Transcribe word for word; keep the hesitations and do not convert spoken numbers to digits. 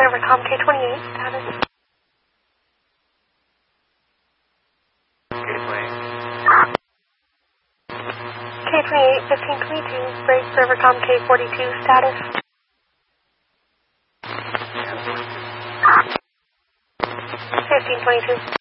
Servercom K twenty-eight, status. K twenty-eight, fifteen twenty-two, break Servercom K forty-two, status. fifteen twenty-two.